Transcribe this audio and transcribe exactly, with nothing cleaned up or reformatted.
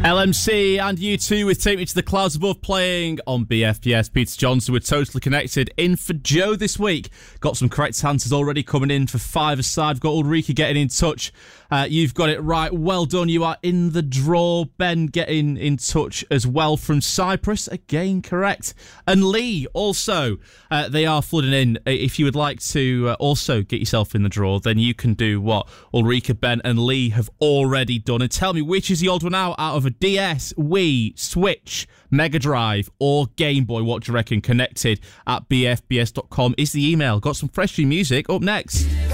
L M C and you two with Take Me to the Clouds Above playing on B F B S. Peter Johnson, we're totally connected. In for Joe this week. Got some correct answers already coming in for five aside. We've got Ulrika getting in touch. Uh, you've got it right. Well done. You are in the draw. Ben getting in touch as well from Cyprus. Again, correct. And Lee also. Uh, they are flooding in. If you would like to uh, also get yourself in the draw, then you can do what Ulrika, Ben and Lee have already done. And tell me, which is the old one out out of a D S, Wii, Switch, Mega Drive or Game Boy? What do you reckon? Connected at b f b s dot com is the email. Got some fresh new music up next.